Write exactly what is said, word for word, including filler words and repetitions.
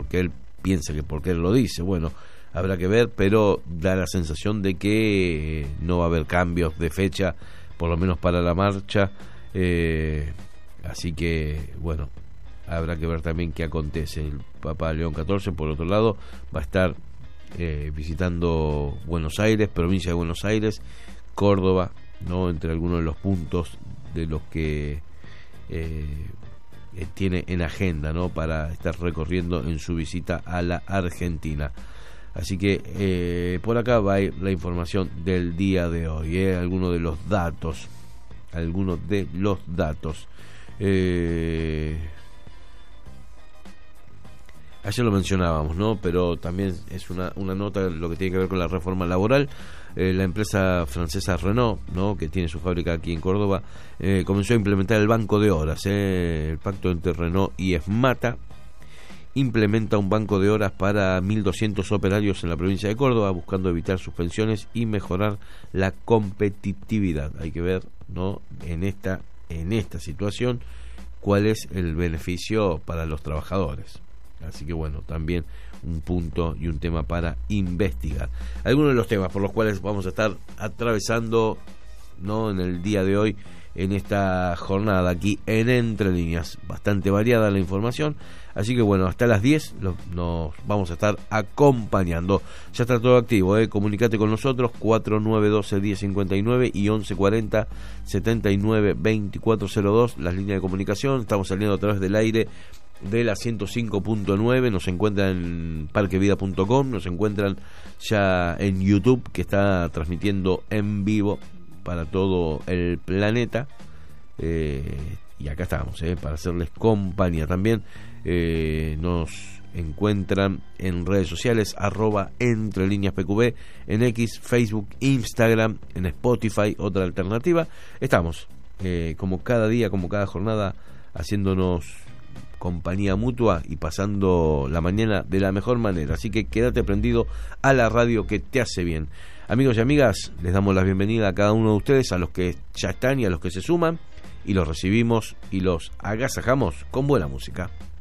porque él piensa que porque él lo dice, bueno, habrá que ver, pero da la sensación de que no va a haber cambios de fecha, por lo menos para la marcha, eh, así que bueno, habrá que ver también qué acontece. El Papa León catorce, por otro lado, va a estar eh, visitando Buenos Aires, provincia de Buenos Aires, Córdoba, no, entre algunos de los puntos de los que eh, tiene en agenda, no, para estar recorriendo en su visita a la Argentina. Así que eh, por acá va la información del día de hoy, eh, algunos de los datos, algunos de los datos. Eh, ayer lo mencionábamos, ¿no? Pero también es una, una nota lo que tiene que ver con la reforma laboral. Eh, la empresa francesa Renault, ¿no?, que tiene su fábrica aquí en Córdoba, eh, comenzó a implementar el banco de horas. Eh, el pacto entre Renault y Esmata implementa un banco de horas para mil doscientos operarios en la provincia de Córdoba, buscando evitar suspensiones y mejorar la competitividad. Hay que ver, ¿no?, en esta, en esta situación cuál es el beneficio para los trabajadores. Así que bueno, también un punto y un tema para investigar. Algunos de los temas por los cuales vamos a estar atravesando, ¿no?, en el día de hoy, en esta jornada aquí en Entre Líneas. Bastante variada la información, así que bueno, hasta las diez lo, nos vamos a estar acompañando. Ya está todo activo, ¿eh? Comunicate con nosotros, cuatro nueve uno dos, uno cero cinco nueve y once cuarenta, setenta y nueve, veinticuatro cero dos, las líneas de comunicación. Estamos saliendo a través del aire de la ciento cinco punto nueve, nos encuentran en parquevida punto com, nos encuentran ya en YouTube, que está transmitiendo en vivo para todo el planeta, eh, y acá estamos, eh, para hacerles compañía. También eh, nos encuentran en redes sociales, arroba Entre Líneas P Q B, en X, Facebook, Instagram, en Spotify, otra alternativa. Estamos eh, como cada día, como cada jornada, haciéndonos compañía mutua y pasando la mañana de la mejor manera. Así que quédate prendido a la radio que te hace bien. Amigos y amigas, les damos la bienvenida a cada uno de ustedes, a los que ya están y a los que se suman, y los recibimos y los agasajamos con buena música.